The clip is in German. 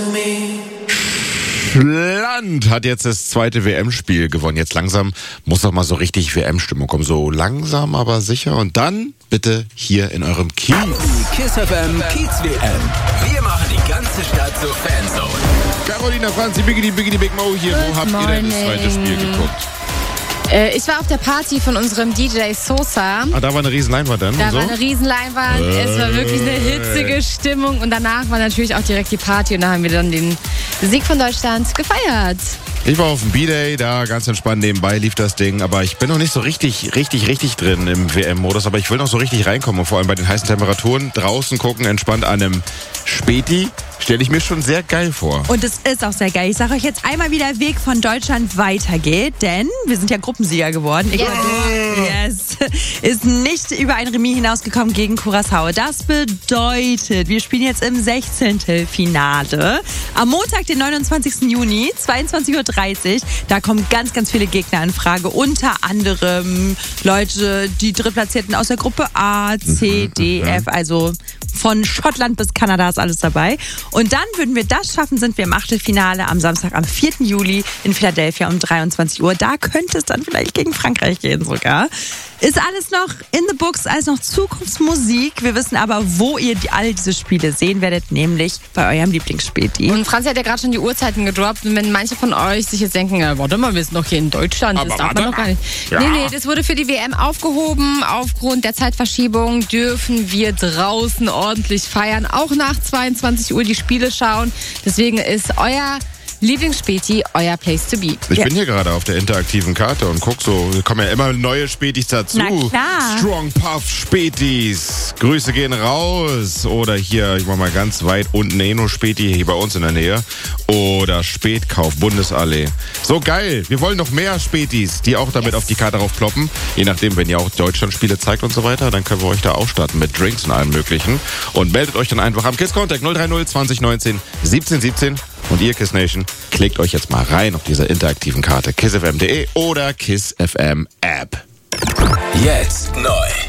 Land hat jetzt das zweite WM-Spiel gewonnen. Jetzt langsam muss doch mal so richtig WM-Stimmung kommen. So langsam, aber sicher. Und dann bitte hier in eurem Kiez. Die Kiss FM Kiez WM. Wir machen die ganze Stadt zur Fanzone. Carolina, Franzi, Biggity Big Mo hier. Wo habt ihr denn das zweite Spiel geguckt? Ich war auf der Party von unserem DJ Sosa. Ah, da war eine riesen Leinwand dann? Da war eine riesen Leinwand. Es war wirklich eine hitzige Stimmung. Und danach war natürlich auch direkt die Party. Und da haben wir dann den Sieg von Deutschland gefeiert. Ich war auf dem B-Day, da ganz entspannt nebenbei lief das Ding. Aber ich bin noch nicht so richtig drin im WM-Modus. Aber ich will noch so richtig reinkommen. Und vor allem bei den heißen Temperaturen draußen gucken, entspannt an einem Späti. Stelle ich mir schon sehr geil vor. Und es ist auch sehr geil. Ich sage euch jetzt einmal, wie der Weg von Deutschland weitergeht, denn wir sind ja Gruppensieger geworden. Yes. Ist nicht über ein Remis hinausgekommen gegen Curaçao. Das bedeutet, wir spielen jetzt im 16. Finale. Am Montag, den 29. Juni, 22:30 Uhr. Da kommen ganz, ganz viele Gegner in Frage. Unter anderem Leute, die Drittplatzierten aus der Gruppe A, C, D, F. Also von Schottland bis Kanada ist alles dabei. Und dann, würden wir das schaffen, sind wir im Achtelfinale am Samstag, am 4. Juli in Philadelphia um 23 Uhr. Da könnte es dann vielleicht gegen Frankreich gehen sogar. Ist alles noch in the books, alles noch Zukunftsmusik. Wir wissen aber, wo ihr all diese Spiele sehen werdet, nämlich bei eurem Lieblingsspäti. Und Franzi hat ja gerade schon die Uhrzeiten gedroppt. Und wenn manche von euch sich jetzt denken, warte mal, wir sind doch hier in Deutschland, das darf man doch gar nicht. Ja. Nee, das wurde für die WM aufgehoben. Aufgrund der Zeitverschiebung dürfen wir draußen ordentlich feiern. Auch nach 22 Uhr die Spiele schauen. Deswegen ist euer Lieblingsspäti, euer Place to be. Ich bin hier gerade auf der interaktiven Karte und guck so, da kommen ja immer neue Spätis dazu. Na klar. Strong Puff Spätis. Grüße gehen raus. Oder hier, ich mach mal ganz weit unten, Eno-Späti hier bei uns in der Nähe. Oder Spätkauf, Bundesallee. So geil. Wir wollen noch mehr Spätis, die auch damit auf die Karte raufploppen. Je nachdem, wenn ihr auch Deutschland-Spiele zeigt und so weiter, dann können wir euch da ausstatten mit Drinks und allem möglichen. Und meldet euch dann einfach am Kiss Contact 030 2019 1717. Und ihr, Kiss Nation, klickt euch jetzt mal rein auf dieser interaktiven Karte kissfm.de oder Kiss FM App. Jetzt neu.